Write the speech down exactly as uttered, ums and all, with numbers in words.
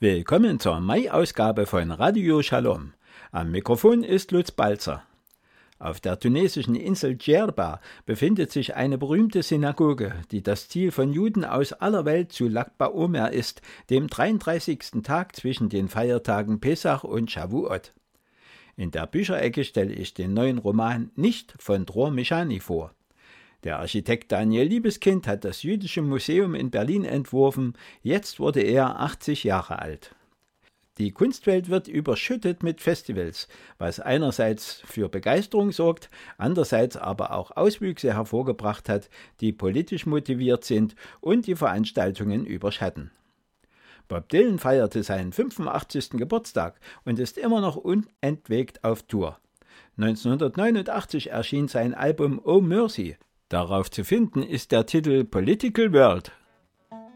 Willkommen zur Mai-Ausgabe von Radio Shalom. Am Mikrofon ist Lutz Balzer. Auf der tunesischen Insel Djerba befindet sich eine berühmte Synagoge, die das Ziel von Juden aus aller Welt zu Lag BaOmer ist, dem dreiunddreißigsten Tag zwischen den Feiertagen Pesach und Shavuot. In der Bücherecke stelle ich den neuen Roman Nicht von Dror Meshani vor. Der Architekt Daniel Liebeskind hat das Jüdische Museum in Berlin entworfen, jetzt wurde er achtzig Jahre alt. Die Kunstwelt wird überschüttet mit Festivals, was einerseits für Begeisterung sorgt, andererseits aber auch Auswüchse hervorgebracht hat, die politisch motiviert sind und die Veranstaltungen überschatten. Bob Dylan feierte seinen fünfundachtzigsten Geburtstag und ist immer noch unentwegt auf Tour. neunzehnhundertneunundachtzig erschien sein Album Oh Mercy. Darauf zu finden ist der Titel Political World,